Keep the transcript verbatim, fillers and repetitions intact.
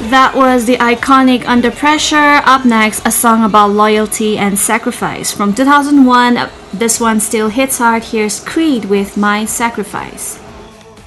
That was the iconic Under Pressure. Up next, a song about loyalty and sacrifice. From two thousand one, this one still hits hard. Here's Creed with My Sacrifice.